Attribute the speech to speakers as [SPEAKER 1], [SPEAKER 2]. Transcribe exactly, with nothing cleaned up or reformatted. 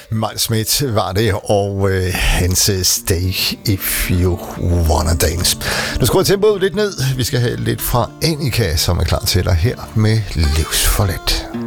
[SPEAKER 1] Miles Smith var det, og øh, hans Stay If You Wanna Dance. Nu skruer tempoet lidt ned. Vi skal have lidt fra Annika, som er klar til dig her med Livsforladt.